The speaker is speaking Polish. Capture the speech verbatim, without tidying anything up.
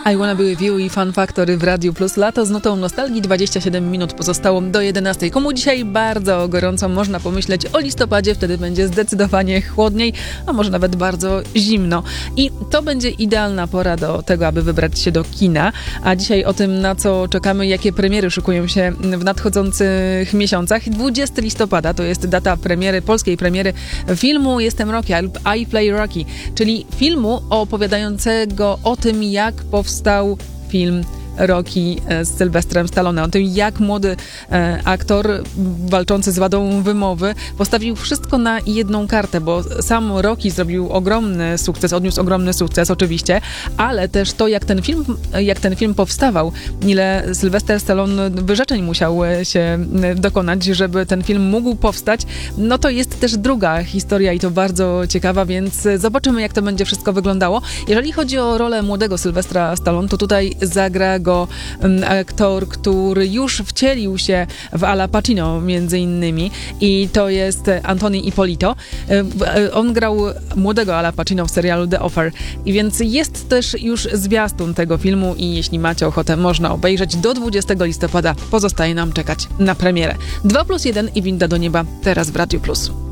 I Wanna Be With You i Fun Factory w Radiu Plus. Lato z nutą nostalgii, dwadzieścia siedem minut pozostało do jedenastej. Komu dzisiaj bardzo gorąco, można pomyśleć o listopadzie, wtedy będzie zdecydowanie chłodniej, a może nawet bardzo zimno. I to będzie idealna pora do tego, aby wybrać się do kina. A dzisiaj o tym, na co czekamy, jakie premiery szykują się w nadchodzących miesiącach. dwudziestego listopada to jest data premiery, polskiej premiery filmu Jestem Rocky, I Play Rocky, czyli filmu opowiadającego o tym, jak powstał film Rocky z Sylwestrem Stallone, o tym, jak młody e, aktor walczący z wadą wymowy postawił wszystko na jedną kartę, bo sam Rocky zrobił ogromny sukces, odniósł ogromny sukces oczywiście, ale też to, jak ten film, jak ten film powstawał, ile Sylwester Stallone wyrzeczeń musiał się dokonać, żeby ten film mógł powstać, no to jest też druga historia i to bardzo ciekawa, więc zobaczymy, jak to będzie wszystko wyglądało. Jeżeli chodzi o rolę młodego Sylwestra Stallone, to tutaj zagra go aktor, który już wcielił się w Ala Pacino między innymi i to jest Anthony Ippolito. On grał młodego Ala Pacino w serialu The Offer i więc jest też już zwiastun tego filmu i jeśli macie ochotę, można obejrzeć do dwudziestego listopada. Pozostaje nam czekać na premierę. dwa plus jeden i Winda do nieba teraz w Radiu Plus.